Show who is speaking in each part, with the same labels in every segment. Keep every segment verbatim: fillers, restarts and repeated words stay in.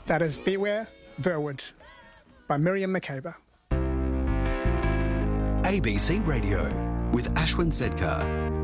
Speaker 1: That is Beware Verwood by Miriam Makeba.
Speaker 2: A B C Radio with Ashwin Sedkar.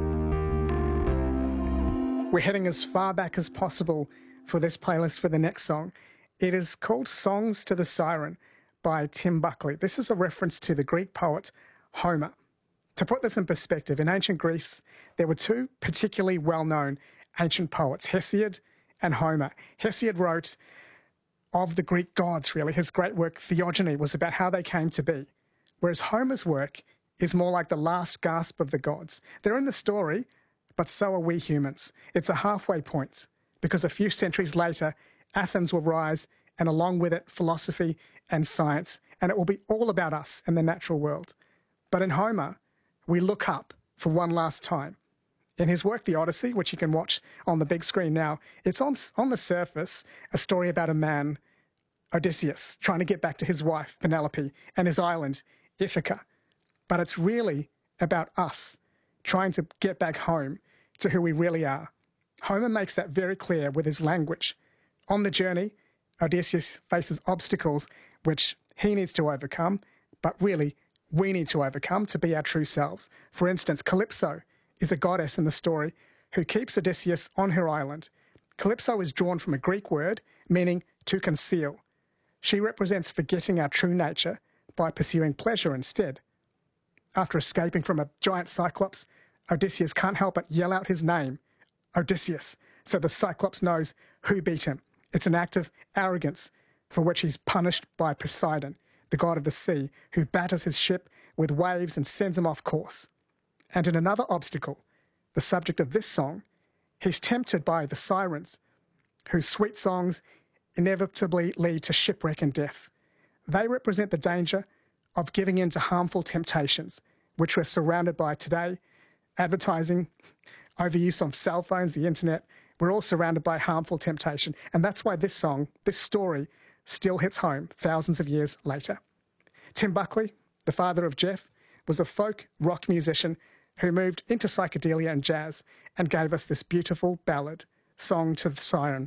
Speaker 1: We're heading as far back as possible for this playlist for the next song. It is called Songs to the Siren by Tim Buckley. This is a reference to the Greek poet Homer. To put this in perspective, in ancient Greece, there were two particularly well-known ancient poets, Hesiod and Homer. Hesiod wrote of the Greek gods, really. His great work, Theogony, was about how they came to be, whereas Homer's work is more like the last gasp of the gods. They're in the story, but so are we humans. It's a halfway point, because a few centuries later, Athens will rise, and along with it, philosophy and science, and it will be all about us and the natural world. But in Homer, we look up for one last time. In his work, The Odyssey, which you can watch on the big screen now, it's on, on the surface a story about a man, Odysseus, trying to get back to his wife, Penelope, and his island, Ithaca. But it's really about us trying to get back home to who we really are. Homer makes that very clear with his language. On the journey, Odysseus faces obstacles which he needs to overcome, but really we need to overcome to be our true selves. For instance, Calypso is a goddess in the story who keeps Odysseus on her island. Calypso is drawn from a Greek word meaning to conceal. She represents forgetting our true nature by pursuing pleasure instead. After escaping from a giant cyclops, Odysseus can't help but yell out his name, Odysseus, so the cyclops knows who beat him. It's an act of arrogance for which he's punished by Poseidon, the god of the sea, who batters his ship with waves and sends him off course. And in another obstacle, the subject of this song, he's tempted by the sirens, whose sweet songs inevitably lead to shipwreck and death. They represent the danger of giving in to harmful temptations, which we're surrounded by today. Advertising, overuse of cell phones, the internet, we're all surrounded by harmful temptation. And that's why this song, this story, still hits home thousands of years later. Tim Buckley, the father of Jeff, was a folk rock musician who moved into psychedelia and jazz and gave us this beautiful ballad, Song to the Siren.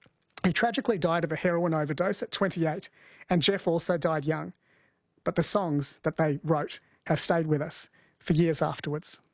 Speaker 1: He tragically died of a heroin overdose at twenty-eight, and Jeff also died young. But the songs that they wrote have stayed with us for years afterwards.